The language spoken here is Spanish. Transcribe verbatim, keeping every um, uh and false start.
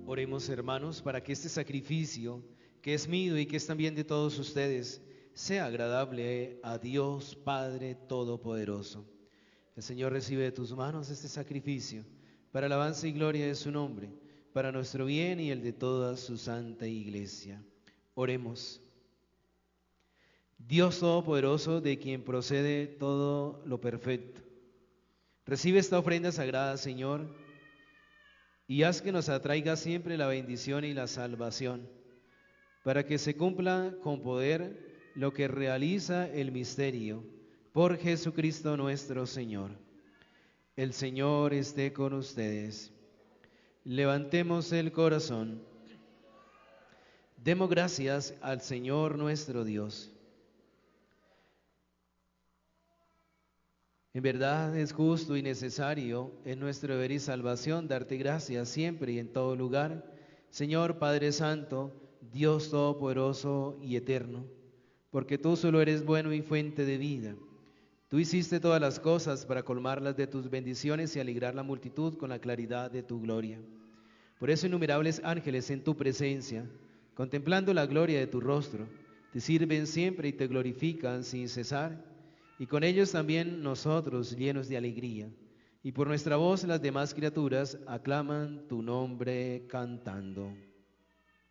Oremos, hermanos, para que este sacrificio, que es mío y que es también de todos ustedes, sea agradable a Dios Padre Todopoderoso. El Señor recibe de tus manos este sacrificio para alabanza y gloria de su nombre, para nuestro bien y el de toda su santa Iglesia. Oremos. Dios Todopoderoso, de quien procede todo lo perfecto, recibe esta ofrenda sagrada, Señor, y haz que nos atraiga siempre la bendición y la salvación, para que se cumpla con poder lo que realiza el misterio, por Jesucristo nuestro Señor. El Señor esté con ustedes. Levantemos el corazón. Demos gracias al Señor nuestro Dios. En verdad es justo y necesario en nuestro deber y salvación darte gracias siempre y en todo lugar, Señor Padre Santo, Dios Todopoderoso y Eterno, porque tú solo eres bueno y fuente de vida. Tú hiciste todas las cosas para colmarlas de tus bendiciones y alegrar la multitud con la claridad de tu gloria. Por eso innumerables ángeles en tu presencia, contemplando la gloria de tu rostro, te sirven siempre y te glorifican sin cesar. Y con ellos también nosotros, llenos de alegría, y por nuestra voz las demás criaturas aclaman tu nombre cantando.